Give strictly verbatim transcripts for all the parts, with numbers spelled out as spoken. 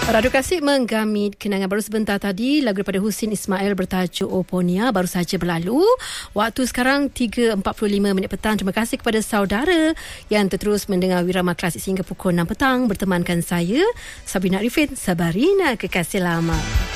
Radio Kasih menggami kenangan baru sebentar tadi. Lagu daripada Husin Ismail bertajuk Oponia baru saja berlalu. Waktu sekarang tiga empat puluh lima minit petang. Terima kasih kepada saudara yang terus mendengar Wirama Klasik sehingga pukul enam petang. Bertemankan saya, Sabrina Arifin, Sabarina Kekasih Lama.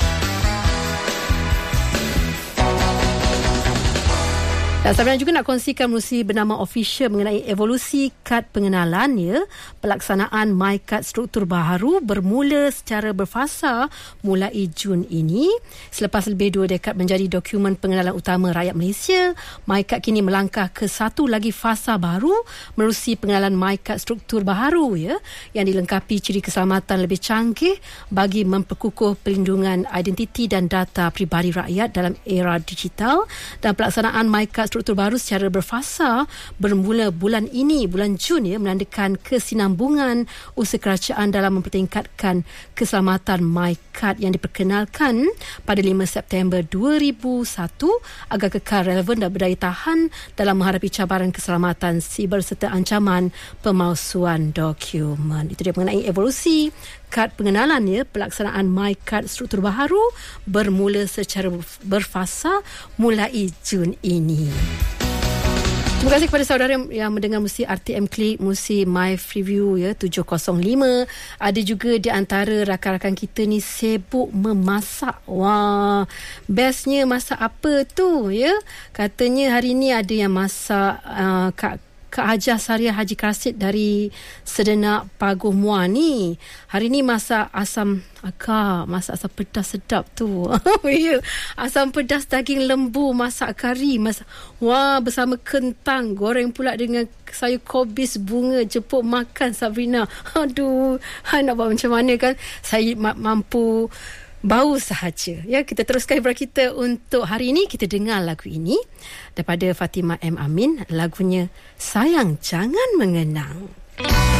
Dan Sabrina juga nak kongsikan menerusi bernama official mengenai evolusi kad pengenalan ya. Pelaksanaan MyKad struktur baharu bermula secara berfasa mulai Jun ini. Selepas lebih dua dekad menjadi dokumen pengenalan utama rakyat Malaysia, MyKad kini melangkah ke satu lagi fasa baru menerusi pengenalan MyKad struktur baharu ya, yang dilengkapi ciri keselamatan lebih canggih bagi memperkukuh perlindungan identiti dan data peribadi rakyat dalam era digital. Dan pelaksanaan MyKad struktur baru secara berfasa bermula bulan ini, bulan Jun ya, menandakan kesinambungan usaha kerajaan dalam mempertingkatkan keselamatan MyKad yang diperkenalkan pada lima September dua ribu satu agar kekal relevan dan berdaya tahan dalam menghadapi cabaran keselamatan siber serta ancaman pemalsuan dokumen. Itu dia mengenai evolusi kad pengenalan ya. Pelaksanaan MyKad struktur baharu bermula secara berfasa mulai Jun ini. Terima kasih kepada saudara yang mendengar musi R T M Click, musi My Freeview ya tujuh kosong lima. Ada juga di antara rakan-rakan kita ni sibuk memasak. Wah, bestnya masak apa tu ya? Katanya hari ni ada yang masak uh, Kak Kak Hajah Sariah Haji Krasid dari Sedenak Paguh Muar ni. Hari ni masak asam, akak, masak asam pedas sedap tu. Ya, asam pedas daging lembu, masak kari, masak, wah, bersama kentang, goreng pula dengan sayur kobis bunga, jemput makan Sabrina. Aduh, nak buat macam mana kan? Saya mampu bau sahaja. Ya, kita teruskan hiburan kita untuk hari ini. Kita dengar lagu ini daripada Fatimah M. Amin. Lagunya Sayang Jangan Mengenang.